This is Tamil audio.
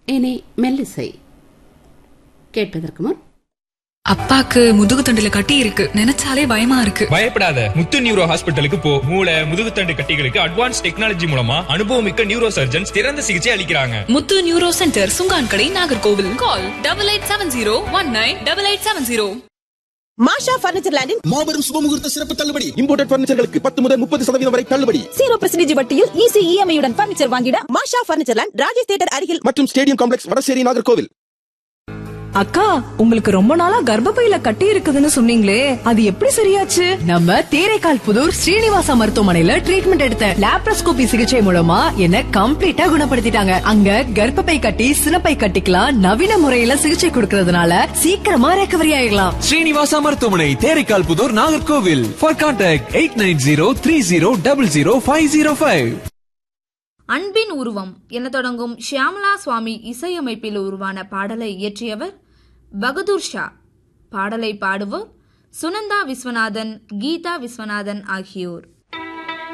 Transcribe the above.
இனி மெல்லிசை கேட்பதற்கு முன் அப்பாக்கு முதுகு தண்டுல கட்டி இருக்கு, நினைச்சாலே பயமா இருக்கு. பயப்படாத, முத்து நியூரோ ஹாஸ்பிட்டலுக்கு போ. மூளை முதுகுத்தண்டு கட்டிகளுக்கு அட்வான்ஸ் டெக்னாலஜி மூலமா அனுபவமிக்க நியூரோ சர்ஜன்ஸ் சிறந்த சிகிச்சை அளிக்கிறாங்க. முத்து நியூரோ சென்டர், சுங்கான்கடை, நாகர்கோவில். கால் 8870198870. மாஷா பர்னிச்சர் லேண்டின் மாபெரும் சுபமுகூர்த்த சிறப்பு தள்ளுபடி. இம்போர்ட்டட் பர்னிச்சர்களுக்கு 10 முதல் 30% வரை தள்ளுபடி. 0% வட்டியில் ஈஸி இஎம்ஐ உடன் பர்னிச்சர் வாங்கிட மாஷா பர்னிச்சர் லேண்ட், ராஜேஷ் தியேட்டர் அருகில் மற்றும் ஸ்டேடியம் காம்ப்ளெக்ஸ், வடசேரி, நாகர்கோவில். அக்கா, உங்களுக்கு ரொம்ப நாளா கர்ப்பப்பையில கட்டி இருக்குதுன்னு சொன்னீங்களே, அது எப்படி சரியாச்சு? நம்ம தேரைக்கால் புதூர் ஸ்ரீனிவாசா மருத்துவமனையில ட்ரீட்மெண்ட் எடுத்த லாப்ரோஸ்கோபி சிகிச்சை மூலமா என்ன கம்ப்ளீட்டா குணப்படுத்திட்டாங்க. அங்க கர்ப்பப்பை கட்டி, சினப்பை கட்டிக்கலாம் நவீன முறையில சிகிச்சை கொடுக்கறதுனால சீக்கிரமா ரெக்கவரி ஆயிடலாம். ஸ்ரீனிவாசா மருத்துவமனை, தேரைக்கால் புதூர், நாகர்கோவில். For contact 8903030505. அன்பின் உருவம் என தொடங்கும் ஷியாமலா சுவாமி இசையமைப்பில் உருவான பாடலை இயற்றியவர் பகதூர் ஷா. பாடலை பாடுவோர் சுனந்தா விஸ்வநாதன், கீதா விஸ்வநாதன் ஆகியோர்.